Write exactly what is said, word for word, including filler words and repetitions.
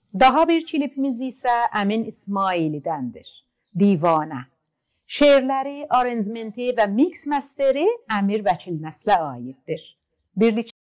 Daha bir klipimiz isə Əmin İsmailidəndir. Divanə. Şeirləri, aranjmenti və mix masteri Əmir Vəkil Nəslə aiddir. Birlikdə